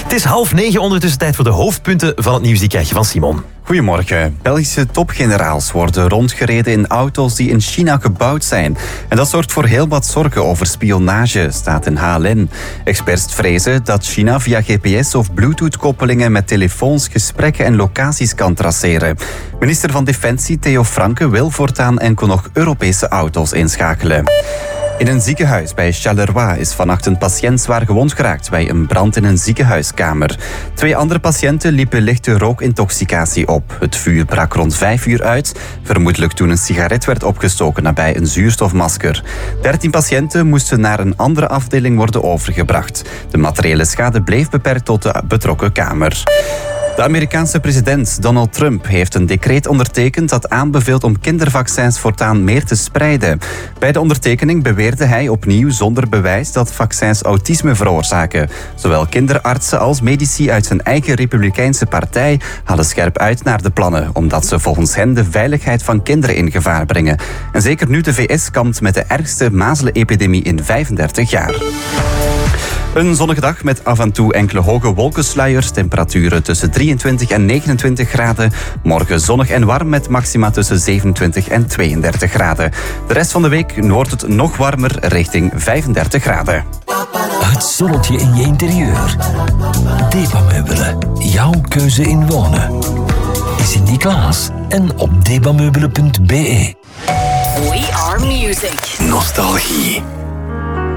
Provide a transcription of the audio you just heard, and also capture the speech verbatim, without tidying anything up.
Het is half negen, ondertussen tijd voor de hoofdpunten van het nieuws. Die krijg je van Simon. Goedemorgen. Belgische topgeneraals worden rondgereden in auto's die in China gebouwd zijn. En dat zorgt voor heel wat zorgen over spionage, staat in H L N. Experts vrezen dat China via G P S- of Bluetooth-koppelingen met telefoons gesprekken en locaties kan traceren. Minister van Defensie Theo Franke wil voortaan enkel nog Europese auto's inschakelen. In een ziekenhuis bij Charleroi is vannacht een patiënt zwaar gewond geraakt bij een brand in een ziekenhuiskamer. Twee andere patiënten liepen lichte rookintoxicatie op. Het vuur brak rond vijf uur uit, vermoedelijk toen een sigaret werd opgestoken nabij een zuurstofmasker. Dertien patiënten moesten naar een andere afdeling worden overgebracht. De materiële schade bleef beperkt tot de betrokken kamer. De Amerikaanse president Donald Trump heeft een decreet ondertekend dat aanbeveelt om kindervaccins voortaan meer te spreiden. Bij de ondertekening beweerde hij opnieuw zonder bewijs dat vaccins autisme veroorzaken. Zowel kinderartsen als medici uit zijn eigen Republikeinse partij halen scherp uit naar de plannen, omdat ze volgens hen de veiligheid van kinderen in gevaar brengen. En zeker nu de V S kampt met de ergste mazelenepidemie in vijfendertig jaar. Een zonnige dag met af en toe enkele hoge wolkensluiers. Temperaturen tussen drieëntwintig en negenentwintig graden. Morgen zonnig en warm met maxima tussen zevenentwintig en tweeëndertig graden. De rest van de week wordt het nog warmer richting vijfendertig graden. Het zonnetje in je interieur. Debameubelen. Jouw keuze in wonen. Sinterklaas en op debameubelen punt b e. We are music. Nostalgie.